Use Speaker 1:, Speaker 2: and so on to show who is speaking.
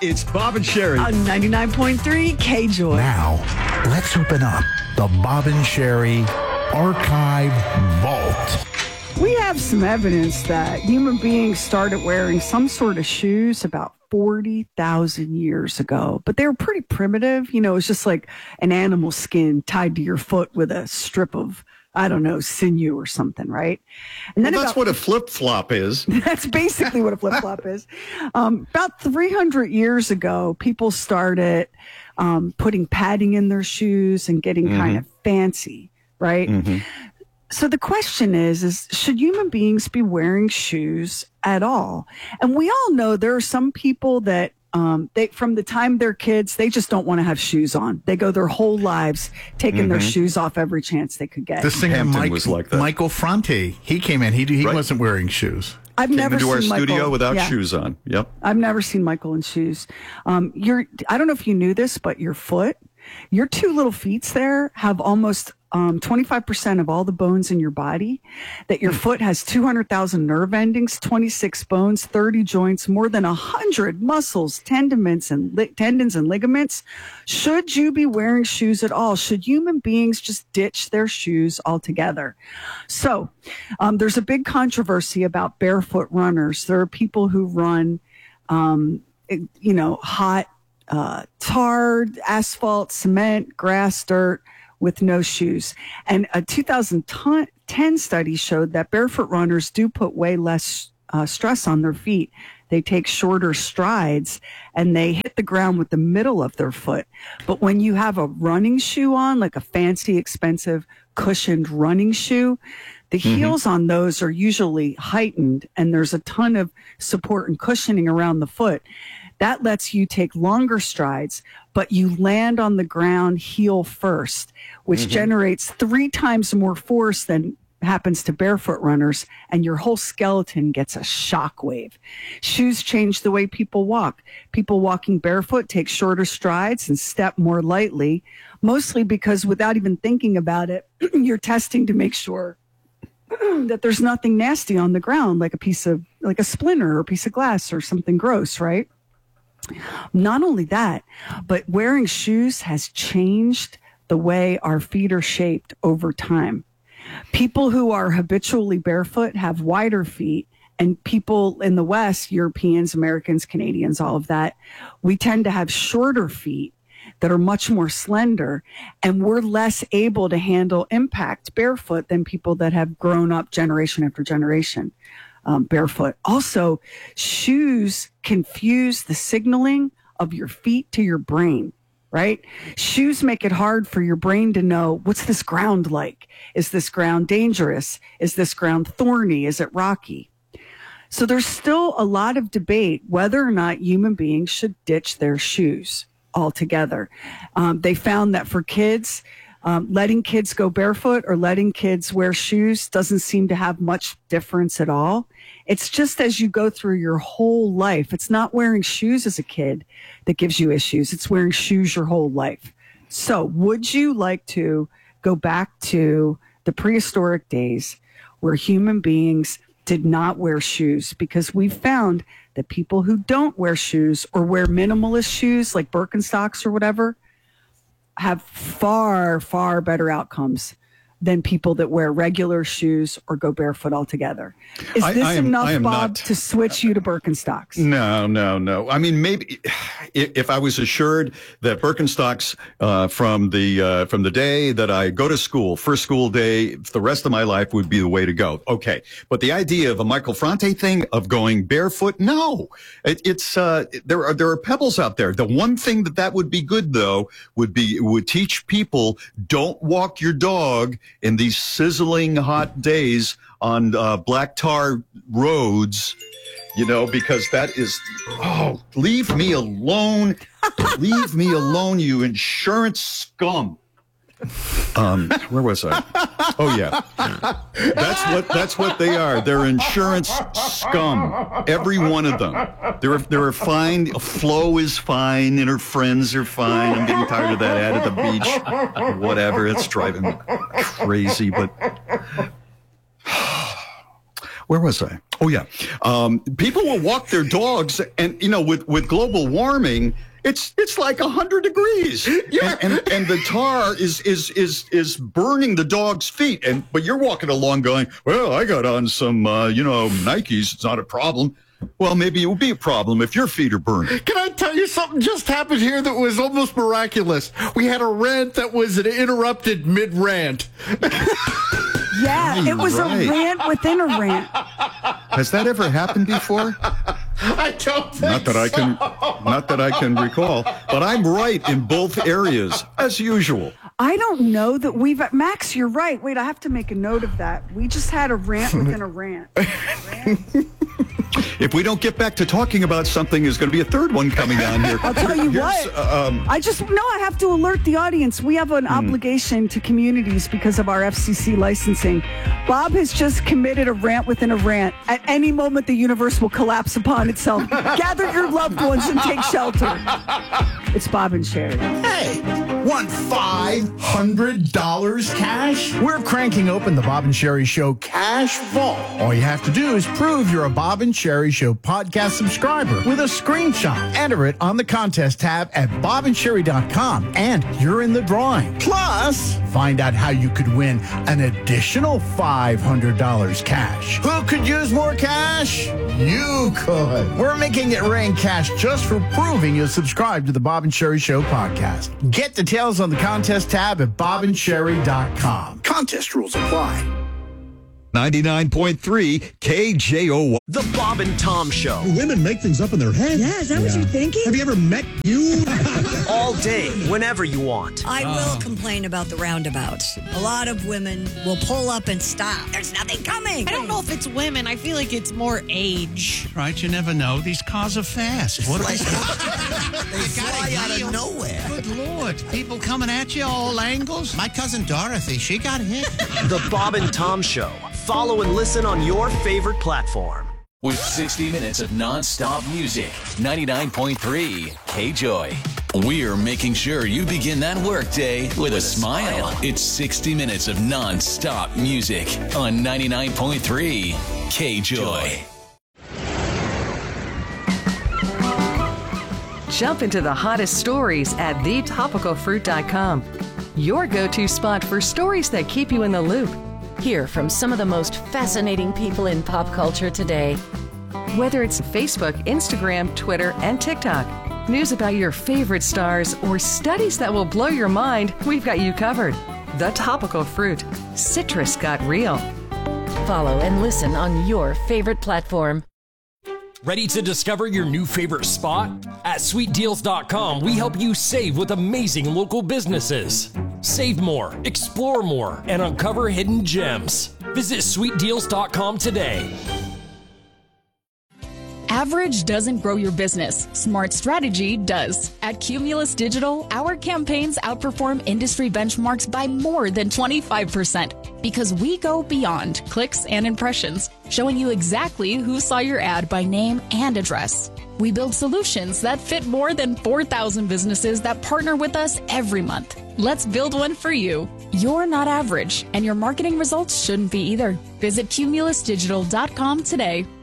Speaker 1: It's Bob and Sherry.
Speaker 2: On 99.3 K-Joy.
Speaker 3: Now, let's open up the Bob and Sherry Archive Vault.
Speaker 2: We have some evidence that human beings started wearing some sort of shoes about 40,000 years ago, but they were pretty primitive. You know, it's just like an animal skin tied to your foot with a strip of, I don't know, sinew or something, right? And then
Speaker 1: that's what a flip-flop is.
Speaker 2: That's basically what a flip-flop is. About 300 years ago, people started putting padding in their shoes and getting kind of fancy, right? So the question is should human beings be wearing shoes at all? And we all know there are some people that they, from the time they're kids, they just don't want to have shoes on. They go their whole lives taking their shoes off every chance they could get.
Speaker 3: The singer
Speaker 1: Hampton was like that.
Speaker 3: Michael Franti, he came in. He wasn't wearing shoes.
Speaker 2: I've never
Speaker 1: Came into our
Speaker 2: seen
Speaker 1: studio
Speaker 2: Michael,
Speaker 1: without shoes on. Yep.
Speaker 2: I've never seen Michael in shoes. I don't know if you knew this, but your two little feet there have almost 25% of all the bones in your body. That your foot has 200,000 nerve endings, 26 bones, 30 joints, more than 100 muscles, tendons and ligaments. Should you be wearing shoes at all? Should human beings just ditch their shoes altogether? So there's a big controversy about barefoot runners. There are people who run, hot, tarred asphalt, cement, grass, dirt, with no shoes. And a 2010 study showed that barefoot runners do put way less stress on their feet. They take shorter strides and they hit the ground with the middle of their foot. But when you have a running shoe on, like a fancy, expensive, cushioned running shoe, the heels on those are usually heightened and there's a ton of support and cushioning around the foot. That lets you take longer strides, but you land on the ground heel first, which generates 3 times more force than happens to barefoot runners, and your whole skeleton gets a shock wave. Shoes change the way people walk. People walking barefoot take shorter strides and step more lightly, mostly because without even thinking about it, you're testing to make sure that there's nothing nasty on the ground, like a splinter or a piece of glass or something gross, right? Not only that, but wearing shoes has changed the way our feet are shaped over time. People who are habitually barefoot have wider feet, and people in the West, Europeans, Americans, Canadians, all of that, we tend to have shorter feet that are much more slender, and we're less able to handle impact barefoot than people that have grown up generation after generation. Barefoot. Also, shoes confuse the signaling of your feet to your brain, right? Shoes make it hard for your brain to know, what's this ground like? Is this ground dangerous? Is this ground thorny? Is it rocky? So there's still a lot of debate whether or not human beings should ditch their shoes altogether. They found that for kids, letting kids go barefoot or letting kids wear shoes doesn't seem to have much difference at all. It's just as you go through your whole life. It's not wearing shoes as a kid that gives you issues. It's wearing shoes your whole life. So would you like to go back to the prehistoric days where human beings did not wear shoes? Because we found that people who don't wear shoes or wear minimalist shoes like Birkenstocks or whatever have far, far better outcomes than people that wear regular shoes or go barefoot altogether. Is this enough, Bob, to switch you to Birkenstocks?
Speaker 1: No. I mean, maybe if I was assured that Birkenstocks from the day that I go to school, first school day, the rest of my life would be the way to go. Okay. But the idea of a Michael Franti thing of going barefoot, no. There are pebbles out there. The one thing that would be good, though, would teach people, don't walk your dog in these sizzling hot days on black tar roads, because that is, leave me alone. Leave me alone, you insurance scum. Where was I? Oh yeah. That's what they are. They're insurance scum. Every one of them. They're fine. Flo is fine and her friends are fine. I'm getting tired of that ad at the beach. Whatever. It's driving me crazy, but Where was I? Oh, yeah. People will walk their dogs, and, with global warming, it's like 100 degrees, and the tar is burning the dog's feet. But you're walking along going, well, I got on some, Nikes. It's not a problem. Well, maybe it will be a problem if your feet are burning.
Speaker 4: Can I tell you something just happened here that was almost miraculous? We had a rant that was an interrupted mid-rant.
Speaker 2: Yeah, it was a rant within a rant.
Speaker 1: Has that ever happened before?
Speaker 4: I don't think
Speaker 1: Not that I can recall, but I'm right in both areas, as usual.
Speaker 2: I don't know that Max, you're right. Wait, I have to make a note of that. We just had a rant within a rant.
Speaker 1: If we don't get back to talking about something, there's going to be a third one coming on here.
Speaker 2: I'll tell you what. I have to alert the audience. We have an obligation to communities because of our FCC licensing. Bob has just committed a rant within a rant. At any moment, the universe will collapse upon itself. Gather your loved ones and take shelter. It's Bob and Sherry.
Speaker 3: Hey, want $500 cash? We're cranking open the Bob and Sherry Show Cash Vault. All you have to do is prove you're a Bob and Sherry Show podcast subscriber with a screenshot. Enter it on the contest tab at bobandsherry.com, and you're in the drawing. Plus, find out how you could win an additional $500 cash. Who could use more cash? You could. We're making it rain cash just for proving you subscribe to the Bob and Sherry Show podcast. Get details on the contest tab at bobandsherry.com. Contest rules apply.
Speaker 1: 99.3 KJO.
Speaker 5: The Bob and Tom Show.
Speaker 6: Women make things up in their head.
Speaker 7: Yeah, is that what you're thinking?
Speaker 6: Have you ever met you?
Speaker 5: All day, whenever you want.
Speaker 7: I will complain about the roundabouts. A lot of women will pull up and stop. There's nothing coming.
Speaker 8: I don't know if it's women. I feel like it's more age.
Speaker 6: Right, you never know. These cars are fast. What
Speaker 9: They fly out of nowhere.
Speaker 6: Good Lord. People coming at you all angles. My cousin Dorothy, she got hit.
Speaker 5: The Bob and Tom Show. Follow and listen on your favorite platform.
Speaker 10: With 60 minutes of non-stop music, 99.3 KJOY. We're making sure you begin that workday with a smile. It's 60 minutes of non-stop music on 99.3 KJOY.
Speaker 11: Jump into the hottest stories at thetopicalfruit.com. Your go-to spot for stories that keep you in the loop. Hear from some of the most fascinating people in pop culture today. Whether it's Facebook, Instagram, Twitter, and TikTok, news about your favorite stars, or studies that will blow your mind, we've got you covered. The Topical Fruit. Citrus got real. Follow and listen on your favorite platform.
Speaker 12: Ready to discover your new favorite spot? At sweetdeals.com, we help you save with amazing local businesses. Save more, explore more, and uncover hidden gems. Visit sweetdeals.com today.
Speaker 13: Average doesn't grow your business. Smart strategy does. At Cumulus Digital, our campaigns outperform industry benchmarks by more than 25% because we go beyond clicks and impressions, showing you exactly who saw your ad by name and address. We build solutions that fit more than 4,000 businesses that partner with us every month. Let's build one for you. You're not average, and your marketing results shouldn't be either. Visit cumulusdigital.com today.